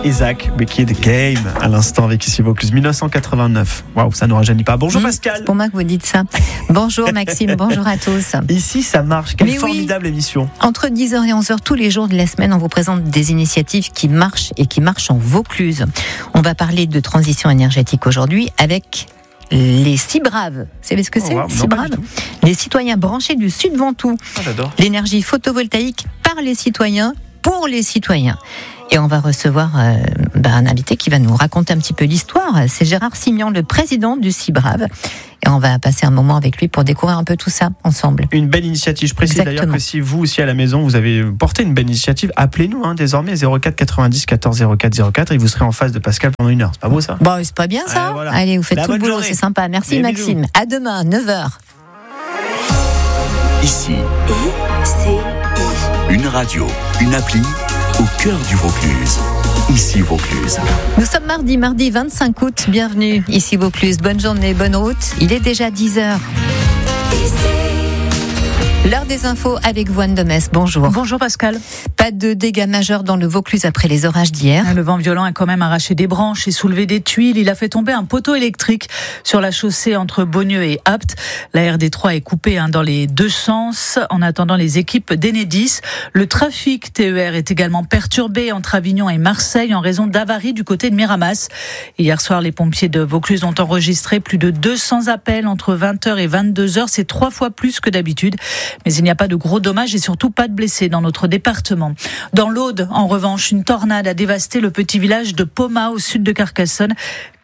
Isaac, Wicked Game, à l'instant avec ici Vaucluse, 1989. Waouh, ça ne rajeunit pas. Bonjour Pascal. C'est pour moi que vous dites ça. Bonjour Maxime, bonjour à tous. Ici, ça marche. Quelle formidable émission. Entre 10h et 11h tous les jours de la semaine, on vous présente des initiatives qui marchent et qui marchent en Vaucluse. On va parler de transition énergétique aujourd'hui avec les Cibraves. Vous savez ce que c'est, Cibraves ? Les citoyens branchés du Sud Ventoux. J'adore. L'énergie photovoltaïque par les citoyens, pour les citoyens. Et on va recevoir un invité qui va nous raconter un petit peu l'histoire. C'est Gérard Simian, le président du Cibrave. Et on va passer un moment avec lui pour découvrir un peu tout ça ensemble. Une belle initiative. Je précise d'ailleurs que si vous aussi à la maison, vous avez porté une belle initiative, appelez-nous désormais 04 90 14 04 04 et vous serez en face de Pascal pendant 1 heure. C'est pas beau ça ? Bon, c'est pas bien ça. Voilà. Allez, vous faites tout le boulot, journée. C'est sympa. Merci Et Maxime. bisous. À demain, 9h. Ici, une radio, une appli au cœur du Vaucluse. Ici Vaucluse. Nous sommes mardi 25 août. Bienvenue ici Vaucluse. Bonne journée, bonne route. Il est déjà 10h. L'heure des infos avec Voine de Metz. Bonjour. Bonjour Pascal. Pas de dégâts majeurs dans le Vaucluse après les orages d'hier. Le vent violent a quand même arraché des branches et soulevé des tuiles. Il a fait tomber un poteau électrique sur la chaussée entre Beaugneux et Apt. La RD3 est coupée dans les deux sens en attendant les équipes d'Enedis. Le trafic TER est également perturbé entre Avignon et Marseille en raison d'avaries du côté de Miramas. Hier soir, les pompiers de Vaucluse ont enregistré plus de 200 appels entre 20h et 22h. C'est 3 fois plus que d'habitude. Mais il n'y a pas de gros dommages et surtout pas de blessés dans notre département. Dans l'Aude, en revanche, une tornade a dévasté le petit village de Poma au sud de Carcassonne.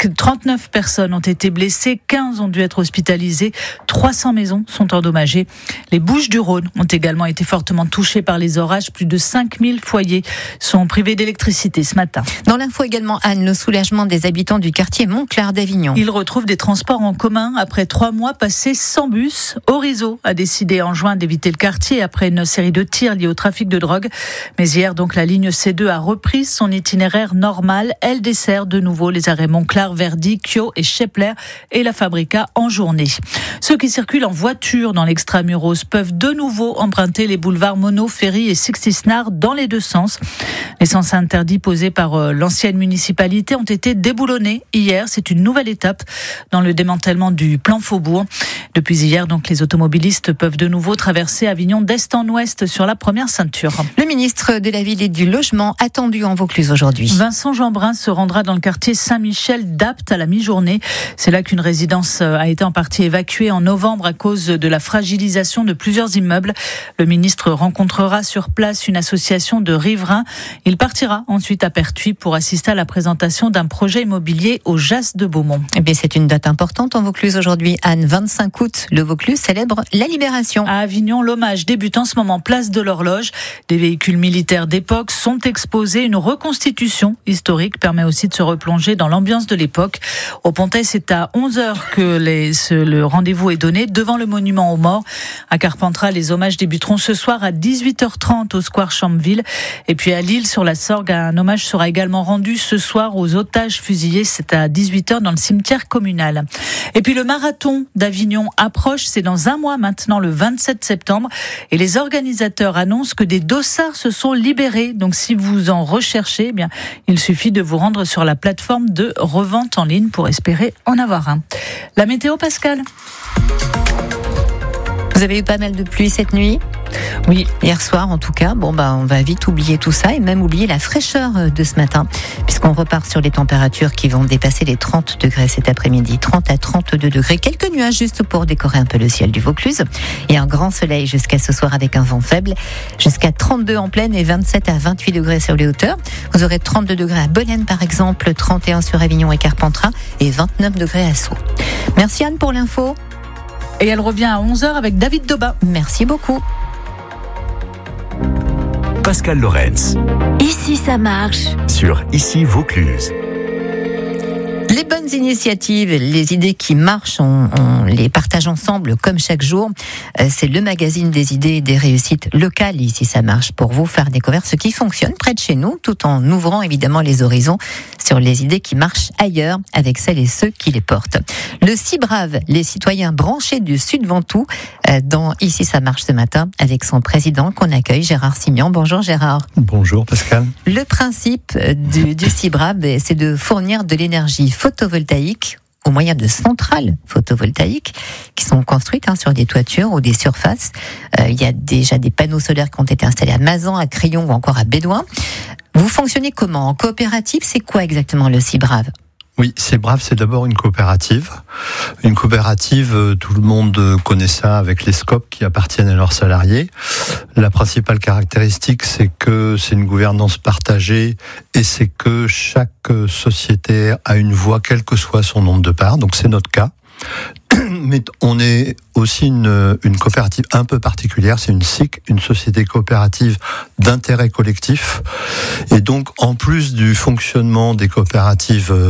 39 personnes ont été blessées, 15 ont dû être hospitalisées, 300 maisons sont endommagées. Les Bouches-du-Rhône ont également été fortement touchées par les orages. Plus de 5000 foyers sont privés d'électricité ce matin. Dans l'info également, Anne, le soulagement des habitants du quartier Montclar d'Avignon. Ils retrouvent des transports en commun après 3 mois passés sans bus. Orizo a décidé en juin d'éviter le quartier après une série de tirs liés au trafic de drogue. Mais hier, donc, la ligne C2 a repris son itinéraire normal. Elle dessert de nouveau les arrêts Montclar, Verdy, Kyo et Chepler et la Fabrica en journée. Ceux qui circulent en voiture dans l'extramuros peuvent de nouveau emprunter les boulevards Monod, Ferry et Sixty-Snare dans les deux sens. Les sens interdits posés par l'ancienne municipalité ont été déboulonnés hier. C'est une nouvelle étape dans le démantèlement du plan Faubourg. Depuis hier, donc, les automobilistes peuvent de nouveau traverser Avignon d'est en ouest sur la première ceinture. Le ministre de la Ville et du Logement attendu en Vaucluse aujourd'hui. Vincent Jeanbrun se rendra dans le quartier Saint-Michel d'Apt à la mi-journée. C'est là qu'une résidence a été en partie évacuée en novembre à cause de la fragilisation de plusieurs immeubles. Le ministre rencontrera sur place une association de riverains. Il partira ensuite à Pertuis pour assister à la présentation d'un projet immobilier au Jas de Beaumont. Eh bien, c'est une date importante en Vaucluse aujourd'hui. Anne, 25 août, le Vaucluse célèbre la Libération. À Avignon, l'hommage débute en ce moment place de l'Horloge. Des véhicules militaires d'époque sont exposés. Une reconstitution historique permet aussi de se replonger dans l'ambiance de l'époque. Au Pontet, c'est à 11h que le rendez-vous est donné devant le monument aux morts. À Carpentras, les hommages débuteront ce soir à 18h30 au square Champville. Et puis à Lille, sur la Sorgue, un hommage sera également rendu ce soir aux otages fusillés. C'est à 18h dans le cimetière communal. Et puis le marathon d'Avignon approche. C'est dans un mois maintenant, le 27 septembre. Et les organisateurs annoncent que des dossards se sont libérés. Donc si vous en recherchez, il suffit de vous rendre sur la plateforme de revente en ligne pour espérer en avoir un. La météo, Pascal ? Vous avez eu pas mal de pluie cette nuit ? Oui, hier soir en tout cas. On va vite oublier tout ça et même oublier la fraîcheur de ce matin, puisqu'on repart sur les températures qui vont dépasser les 30 degrés cet après-midi, 30 à 32 degrés. Quelques nuages juste pour décorer un peu le ciel du Vaucluse et un grand soleil jusqu'à ce soir avec un vent faible, jusqu'à 32 en plaine et 27 à 28 degrés sur les hauteurs. Vous aurez 32 degrés à Bolène par exemple, 31 sur Avignon et Carpentras et 29 degrés à Sceaux. Merci Anne pour l'info. Et elle revient à 11h avec David Doba. Merci beaucoup. Pascal Lorenz. Ici ça marche. Sur Ici Vaucluse. Les bonnes initiatives, les idées qui marchent, on les partage ensemble comme chaque jour. C'est le magazine des idées et des réussites locales. Ici, ça marche pour vous faire découvrir ce qui fonctionne près de chez nous, tout en ouvrant évidemment les horizons sur les idées qui marchent ailleurs avec celles et ceux qui les portent. Le CIBRAV, les citoyens branchés du Sud Ventoux, dans Ici, ça marche ce matin avec son président qu'on accueille, Gérard Simian. Bonjour Gérard. Bonjour Pascal. Le principe du CIBRAV, c'est de fournir de l'énergie photovoltaïque au moyen de centrales photovoltaïques qui sont construites sur des toitures ou des surfaces. Il y a déjà des panneaux solaires qui ont été installés à Mazan, à Crillon ou encore à Bédouin. Vous fonctionnez comment ? En coopérative, c'est quoi exactement le CIBRAV ? Oui, CIBRAV, c'est d'abord une coopérative. Une coopérative, tout le monde connaît ça avec les SCOP qui appartiennent à leurs salariés. La principale caractéristique, c'est que c'est une gouvernance partagée et c'est que chaque société a une voix, quel que soit son nombre de parts. Donc c'est notre cas. Mais on est aussi une coopérative un peu particulière, c'est une SIC, une société coopérative d'intérêt collectif. Et donc, en plus du fonctionnement des coopératives